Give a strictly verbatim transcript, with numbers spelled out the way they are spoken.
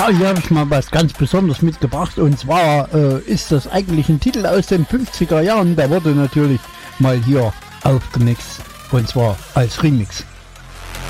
Ja, hier habe ich mal was ganz Besonderes mitgebracht. Und zwar äh, ist das eigentlich ein Titel aus den fünfziger Jahren. Der wurde natürlich mal hier aufgemixt. Und zwar als Remix.